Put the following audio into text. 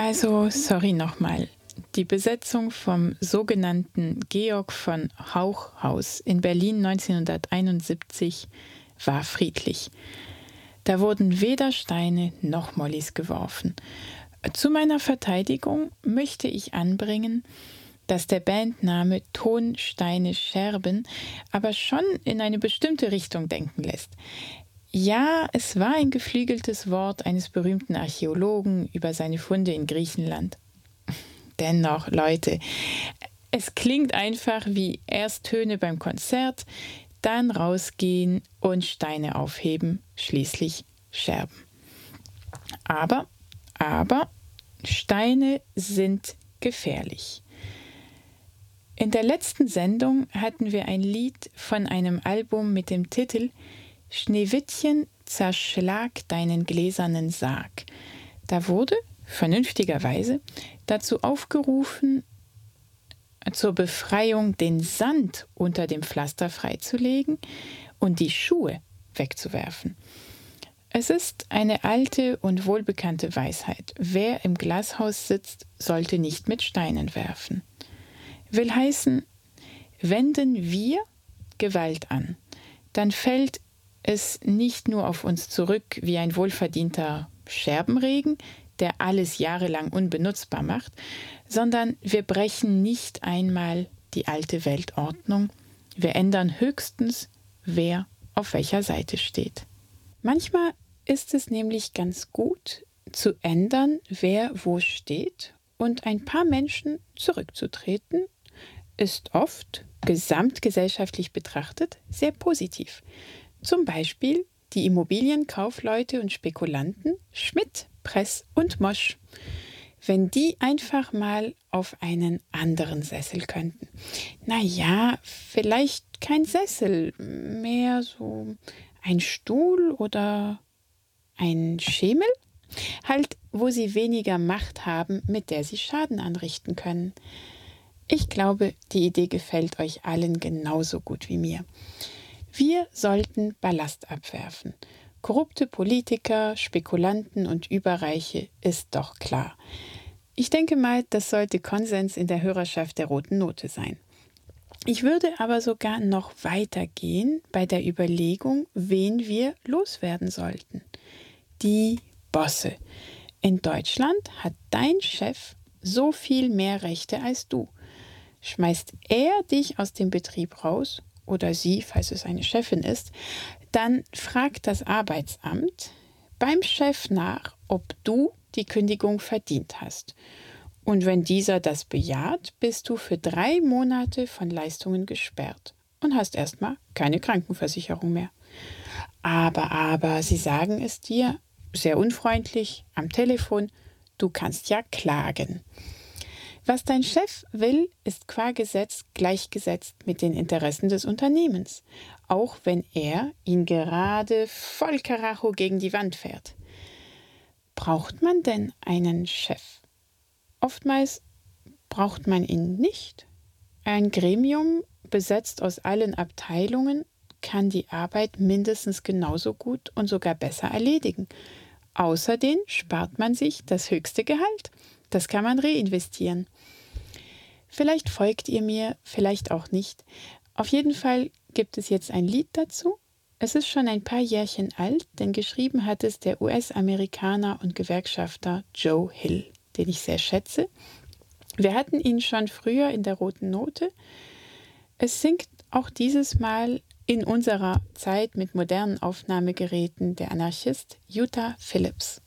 Also, sorry nochmal. Die Besetzung vom sogenannten Georg von Hauch-Haus in Berlin 1971 war friedlich. Da wurden weder Steine noch Mollys geworfen. Zu meiner Verteidigung möchte ich anbringen, dass der Bandname Ton, Steine, Scherben aber schon in eine bestimmte Richtung denken lässt. Ja, es war ein geflügeltes Wort eines berühmten Archäologen über seine Funde in Griechenland. Dennoch, Leute, es klingt einfach wie erst Töne beim Konzert, dann rausgehen und Steine aufheben, schließlich Scherben. Aber, Steine sind gefährlich. In der letzten Sendung hatten wir ein Lied von einem Album mit dem Titel Schneewittchen, zerschlag deinen gläsernen Sarg. Da wurde, vernünftigerweise, dazu aufgerufen, zur Befreiung den Sand unter dem Pflaster freizulegen und die Schuhe wegzuwerfen. Es ist eine alte und wohlbekannte Weisheit. Wer im Glashaus sitzt, sollte nicht mit Steinen werfen. Will heißen, wenden wir Gewalt an, dann fällt es nicht nur auf uns zurück wie ein wohlverdienter Scherbenregen, der alles jahrelang unbenutzbar macht, sondern wir brechen nicht einmal die alte Weltordnung. Wir ändern höchstens, wer auf welcher Seite steht. Manchmal ist es nämlich ganz gut, zu ändern, wer wo steht, und ein paar Menschen zurückzutreten, ist oft, gesamtgesellschaftlich betrachtet, sehr positiv. Zum Beispiel die Immobilienkaufleute und Spekulanten Schmidt, Press und Mosch. Wenn die einfach mal auf einen anderen Sessel könnten. Naja, vielleicht kein Sessel, mehr so ein Stuhl oder ein Schemel? Halt, wo sie weniger Macht haben, mit der sie Schaden anrichten können. Ich glaube, die Idee gefällt euch allen genauso gut wie mir. Wir sollten Ballast abwerfen. Korrupte Politiker, Spekulanten und Überreiche ist doch klar. Ich denke mal, das sollte Konsens in der Hörerschaft der Roten Note sein. Ich würde aber sogar noch weiter gehen bei der Überlegung, wen wir loswerden sollten. Die Bosse. In Deutschland hat dein Chef so viel mehr Rechte als du. Schmeißt er dich aus dem Betrieb raus, oder sie, falls es eine Chefin ist, dann fragt das Arbeitsamt beim Chef nach, ob du die Kündigung verdient hast. Und wenn dieser das bejaht, bist du für 3 Monate von Leistungen gesperrt und hast erstmal keine Krankenversicherung mehr. Aber, sie sagen es dir, sehr unfreundlich, am Telefon, du kannst ja klagen. Was dein Chef will, ist qua Gesetz gleichgesetzt mit den Interessen des Unternehmens, auch wenn er ihn gerade voll Karacho gegen die Wand fährt. Braucht man denn einen Chef? Oftmals braucht man ihn nicht. Ein Gremium, besetzt aus allen Abteilungen, kann die Arbeit mindestens genauso gut und sogar besser erledigen. Außerdem spart man sich das höchste Gehalt. Das kann man reinvestieren. Vielleicht folgt ihr mir, vielleicht auch nicht. Auf jeden Fall gibt es jetzt ein Lied dazu. Es ist schon ein paar Jährchen alt, denn geschrieben hat es der US-Amerikaner und Gewerkschafter Joe Hill, den ich sehr schätze. Wir hatten ihn schon früher in der Roten Note. Es singt auch dieses Mal in unserer Zeit mit modernen Aufnahmegeräten der Anarchist Utah Phillips.